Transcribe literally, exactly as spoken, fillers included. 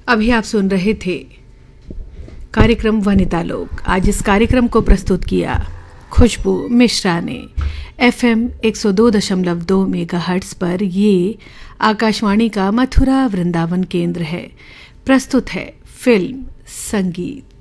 अभी आप सुन रहे थे कार्यक्रम वनिता लोक। आज इस कार्यक्रम को प्रस्तुत किया खुशबू मिश्रा ने। एफएम एक सौ दो दशमलव दो मेगाहर्ट्ज पर ये आकाशवाणी का मथुरा वृंदावन केंद्र है। प्रस्तुत है फिल्म संगीत।